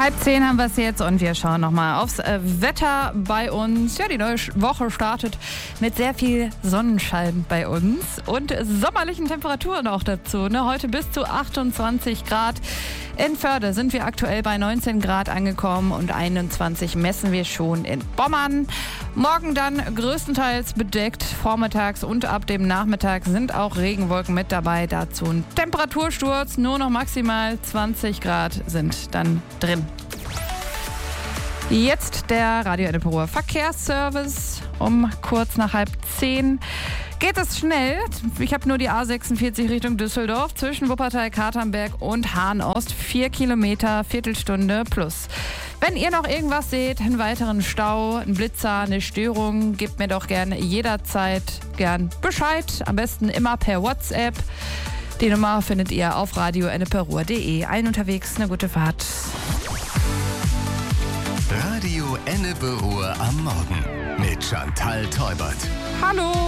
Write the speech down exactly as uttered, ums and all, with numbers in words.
Halb zehn haben wir es jetzt und wir schauen nochmal aufs äh, Wetter bei uns. Ja, die neue Woche startet mit sehr viel Sonnenschein bei uns und sommerlichen Temperaturen auch dazu. Ne? Heute bis zu achtundzwanzig Grad. In Förde sind wir aktuell bei neunzehn Grad angekommen und einundzwanzig messen wir schon in Bommern. Morgen dann größtenteils bedeckt. Vormittags und ab dem Nachmittag sind auch Regenwolken mit dabei. Dazu ein Temperatursturz. Nur noch maximal zwanzig Grad sind dann drin. Jetzt der Radio Enneperuer Verkehrsservice. Um kurz nach halb zehn geht es schnell. Ich habe nur die A sechsundvierzig Richtung Düsseldorf zwischen Wuppertal, Katernberg und Hahn-Ost. Vier Kilometer, Viertelstunde plus. Wenn ihr noch irgendwas seht, einen weiteren Stau, einen Blitzer, eine Störung, gebt mir doch gerne jederzeit gern Bescheid. Am besten immer per WhatsApp. Die Nummer findet ihr auf radio enneperuer punkt de. Ein unterwegs, eine gute Fahrt. Radio Enneperuer am Morgen mit Chantal Teubert. Hallo!